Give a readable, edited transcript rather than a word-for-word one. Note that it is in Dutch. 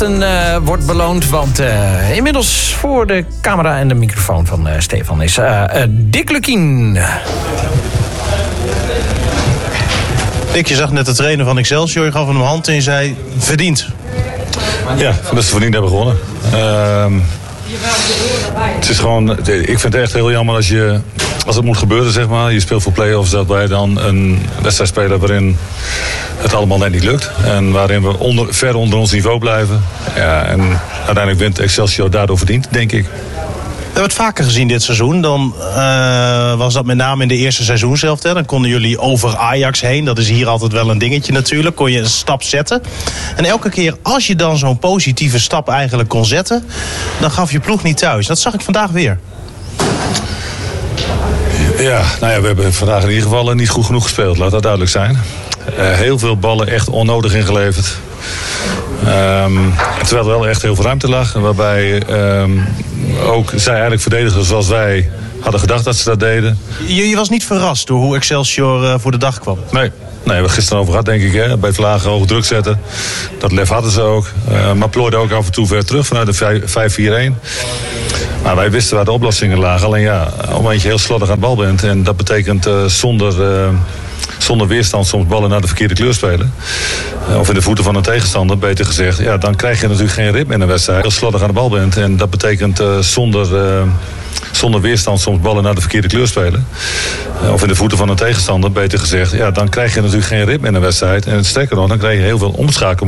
Wordt beloond, want inmiddels voor de camera en de microfoon van Stefan is Dick Lukkien. Dick, je zag net de trainer van Excelsior, je gaf hem een hand en je zei, verdiend. Ja, dat ze verdiend hebben gewonnen. Het is gewoon, ik vind het echt heel jammer als het moet gebeuren, zeg maar. Je speelt voor play-offs, dat wij dan een wedstrijd spelen waarin het allemaal net niet lukt. En waarin we ver onder ons niveau blijven. Ja, en uiteindelijk wint Excelsior daardoor verdiend, denk ik. We hebben het vaker gezien dit seizoen. Dan was dat met name in de eerste seizoenshelft. Dan konden jullie over Ajax heen. Dat is hier altijd wel een dingetje natuurlijk. Kon je een stap zetten. En elke keer als je dan zo'n positieve stap eigenlijk kon zetten, dan gaf je ploeg niet thuis. Dat zag ik vandaag weer. Ja, nou ja, we hebben vandaag in ieder geval niet goed genoeg gespeeld. Laat dat duidelijk zijn. Heel veel ballen echt onnodig ingeleverd. Terwijl er wel echt heel veel ruimte lag. Waarbij ook zij eigenlijk verdedigden zoals wij hadden gedacht dat ze dat deden. Je was niet verrast door hoe Excelsior voor de dag kwam? Nee, we hebben gisteren over gehad, denk ik. Hè? Bij Vlagen hoog druk zetten. Dat lef hadden ze ook. Maar plooiden ook af en toe ver terug vanuit de 5-4-1. Maar wij wisten waar de oplossingen lagen. Alleen ja, omdat je heel slordig aan de bal bent. En dat betekent zonder weerstand soms ballen naar de verkeerde kleur spelen. Of in de voeten van een tegenstander, beter gezegd. Ja, dan krijg je natuurlijk geen ritme in een wedstrijd. Heel slordig aan de bal bent. En dat betekent zonder weerstand soms ballen naar de verkeerde kleur spelen. Of in de voeten van een tegenstander, beter gezegd. Ja, dan krijg je natuurlijk geen ritme in een wedstrijd. En sterker nog, dan krijg je heel veel omschakelmomenten.